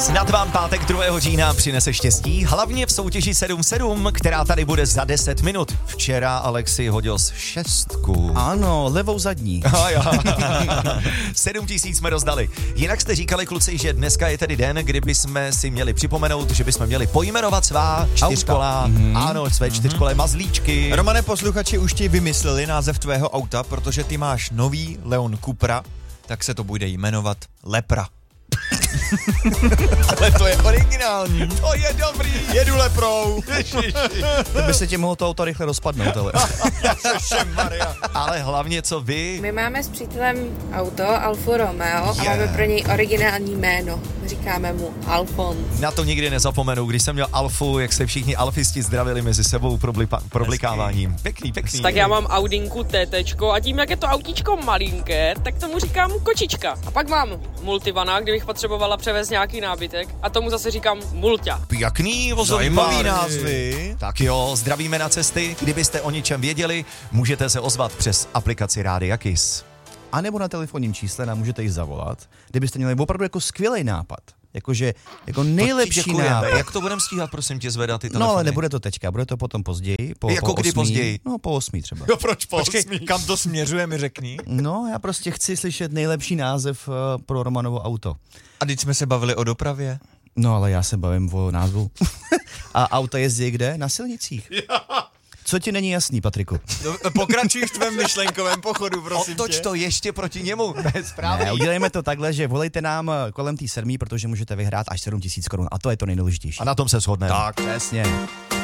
Snad vám pátek 2. října přinese štěstí, hlavně v soutěži 7-7, která tady bude za 10 minut. Včera Alexi hodil z 6. Ano, levou zadní. 7 000 jsme rozdali. Jinak jste říkali, kluci, že dneska je tedy den, kdy bychom si měli připomenout, že bychom měli pojmenovat svá čtyřkola. Ano, své čtyřkolé mazlíčky. Romane, posluchači už ti vymysleli název tvého auta, protože ty máš nový Leon Cupra, tak se to bude jmenovat Lepra. Ale to je originální. To je dobrý. Jedu Leprou. To by se ti mohlo to auto rychle rozpadnout, ale. Maria. Ale hlavně co vy? My máme s přítelem auto Alfa Romeo a máme pro něj originální jméno. Říkáme mu Alfons. Na to nikdy nezapomenu, když jsem měl Alfu, jak se všichni alfisti zdravili mezi sebou problikáváním. Pěkný. Tak já mám Audinku TTčko a tím, jak je to autíčko malinké, tak tomu říkám kočička. A pak mám multivana, kdybych potřebovala převést nějaký nábytek a tomu zase říkám mulťa. Pěkný vozový Zajímavý pár. názvy. Tak jo, zdravíme na cesty. Kdybyste o něčem věděli, můžete se ozvat přes aplikaci Rádia Kiss. A nebo na telefonním čísle nám můžete jít zavolat, kdybyste měli opravdu jako skvělý nápad. Jakože, jako nejlepší nápad. Jak to budeme stíhat, prosím tě, zvedat ty telefony? No ale nebude to teďka, bude to potom později. Jako kdy 8. později? No po 8 třeba. Jo, proč Počkej, kam to směřuje, mi řekni. No, já prostě chci slyšet nejlepší název pro Romanovo auto. A teď jsme se bavili o dopravě. No ale já se bavím o názvu. A auta jezdí kde? Na silnicích. Co ti není jasný, Patriku? Pokračuj v tvém myšlenkovém pochodu, prosím tě. Otoč to ještě proti němu, to je správný. Ne, udělejme to takhle, že volejte nám kolem té 7, protože můžete vyhrát až 7 000 korun. A to je to nejdůležitější. A na tom se shodneme. Tak, přesně.